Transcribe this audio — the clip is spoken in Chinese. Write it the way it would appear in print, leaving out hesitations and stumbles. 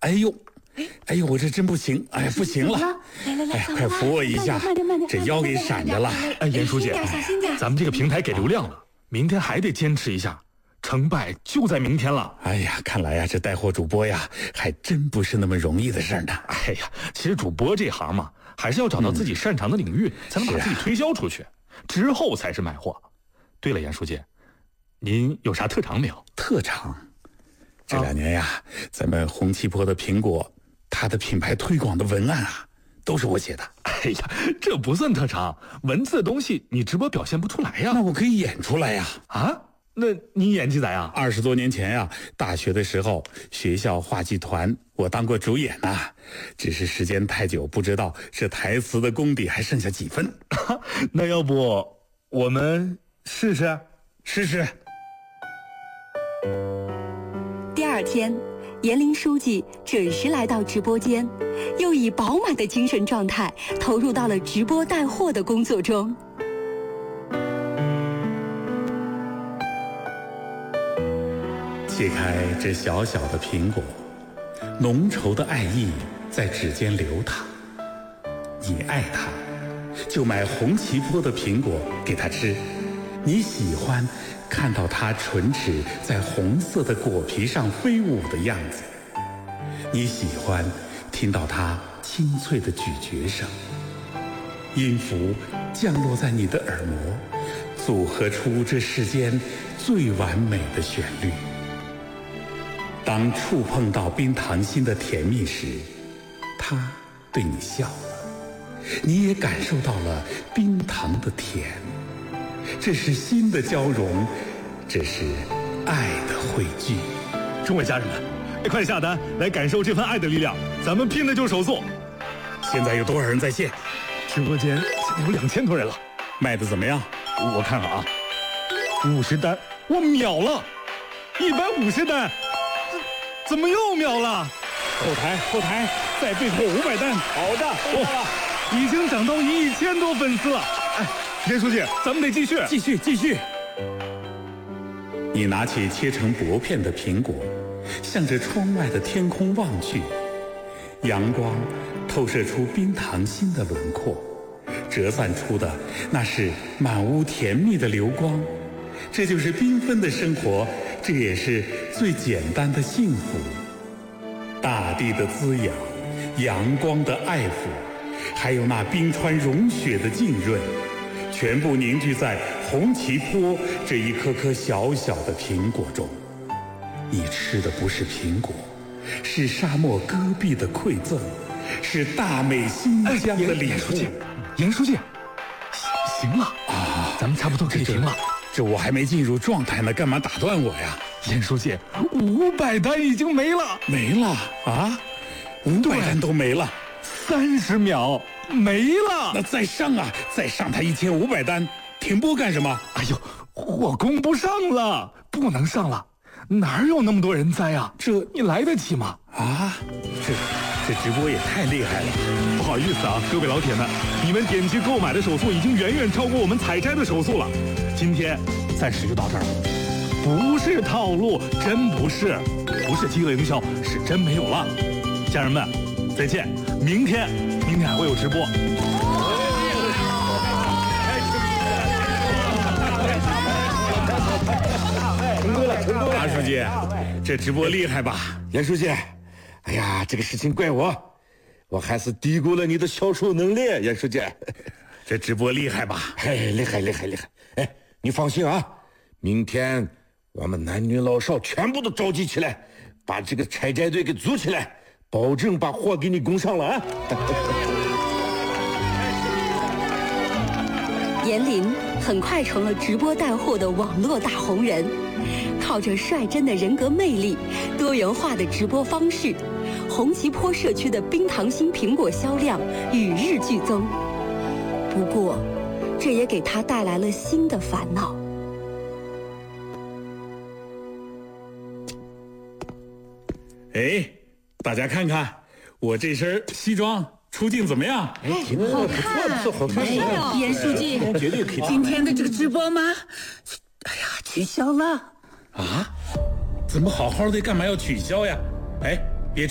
哎呦，哎呦，我这真不行，哎呀，不行了！ 来， 快扶我一下，这腰给闪着了。 哎，严书记， 小心点， 咱们这个平台给流量了，明天还得坚持一下，成败就在明天了。 哎呀，看来呀，这带货主播呀，还真不是那么容易的事呢。 哎呀，其实主播这行嘛，还是要找到自己擅长的领域，才能把自己推销出去，之后才是卖货。对了，严书记，您有啥特长没有？ 特长？这2年呀，咱们红旗坡的苹果，它的品牌推广的文案啊，都是我写的。 哎呀，这不算特长，文字的东西你直播表现不出来呀。 那我可以演出来呀。 啊？那你演技咋样 ？20多年前呀，大学的时候，学校话剧团我当过主演呐，只是时间太久，不知道这台词的功底还剩下几分。 那要不我们试试？ 试试。 第2天，严林书记准时来到直播间，又以饱满的精神状态投入到了直播带货的工作中。 切开这小小的苹果，浓稠的爱意在指尖流淌。你爱它，就买红旗坡的苹果给它吃。你喜欢看到它唇齿在红色的果皮上飞舞的样子，你喜欢听到它清脆的咀嚼声，音符降落在你的耳膜，组合出这世间最完美的旋律。当触碰到冰糖心的甜蜜时，它对你笑了，你也感受到了冰糖的甜。这是心的交融，这是爱的汇聚。 众位家人们，快下单来感受这份爱的力量，咱们拼的就是手速。 现在有多少人在线？ 直播间现在有2000多人了。 卖的怎么样？ 我看看啊，50单，我秒了，150单，怎么又秒了？ 后台，再备货500单。 好的，已经涨到1000多粉丝了。哎，严书记，咱们得继续。 你拿起切成薄片的苹果，向着窗外的天空望去，阳光透射出冰糖心的轮廓，折散出的那是满屋甜蜜的流光。这就是缤纷的生活，这也是最简单的幸福。大地的滋养，阳光的爱抚，还有那冰川融雪的浸润，全部凝聚在红旗坡这一颗颗小小的苹果中。你吃的不是苹果，是沙漠戈壁的馈赠，是大美新疆的礼物。 严书记，行了啊，咱们差不多可以停了。 这我还没进入状态呢，干嘛打断我呀？ 严书记，500单已经没了啊，500单都没了 ，30秒没了。 那再上他1500单，停播干什么？ 哎呦，我供不上了，不能上了，哪有那么多人栽啊？这你来得及吗？ 啊，这直播也太厉害了。 不好意思啊，各位老铁们，你们点击购买的手速已经远远超过我们采摘的手速了。今天暂时就到这儿了，不是套路，真不是饥饿营销，是真没有了。家人们，再见，明天还会有直播。 成功了，马书记，这直播厉害吧？ 严书记，哎呀，这个事情怪我还是低估了你的销售能力，严书记。 这直播厉害吧？ 哎，厉害！哎，你放心啊，明天我们男女老少全部都召集起来，把这个采摘队给组起来，保证把货给你供上了啊！ 严林很快成了直播带货的网络大红人，靠着率真的人格魅力、多元化的直播方式，红旗坡社区的冰糖心苹果销量与日俱增。不过，这也给他带来了新的烦恼。 哎，大家看看我这身西装出镜怎么样？ 哎，好看，好看！ 哎呦，严书记， 绝对可以。 今天的这个直播吗？哎呀，取消了。 啊？怎么好好的，干嘛要取消呀？哎。